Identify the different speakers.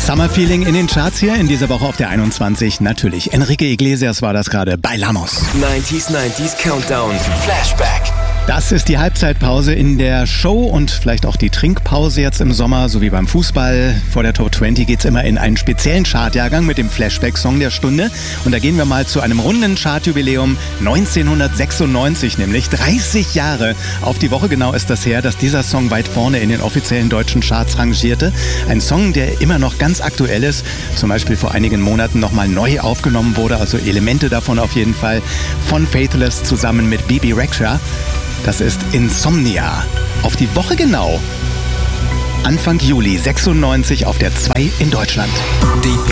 Speaker 1: Summer Feeling in den Charts hier in dieser Woche auf der 21. Natürlich. Enrique Iglesias war das gerade bei Bailamos.
Speaker 2: 90s Countdown. Flashback.
Speaker 1: Das ist die Halbzeitpause in der Show und vielleicht auch die Trinkpause jetzt im Sommer, so wie beim Fußball. Vor der Top 20 geht's immer in einen speziellen Chartjahrgang mit dem Flashback-Song der Stunde. Und da gehen wir mal zu einem runden Chartjubiläum 1996, nämlich 30 Jahre. Auf die Woche genau ist das her, dass dieser Song weit vorne in den offiziellen deutschen Charts rangierte. Ein Song, der immer noch ganz aktuell ist, zum Beispiel vor einigen Monaten nochmal neu aufgenommen wurde, also Elemente davon auf jeden Fall, von Faithless zusammen mit Bebe Rexha. Das ist Insomnia. Auf die Woche genau. Anfang Juli 96 auf der 2 in Deutschland.
Speaker 2: Die